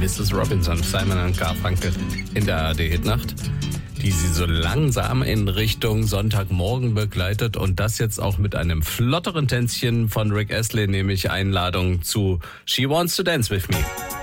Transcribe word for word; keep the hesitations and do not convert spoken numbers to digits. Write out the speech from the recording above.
Missus Robinson, Simon und Garfunkel in der A R D-Hitnacht, die sie so langsam in Richtung Sonntagmorgen begleitet und das jetzt auch mit einem flotteren Tänzchen von Rick Astley, nämlich Einladung zu She Wants to Dance With Me.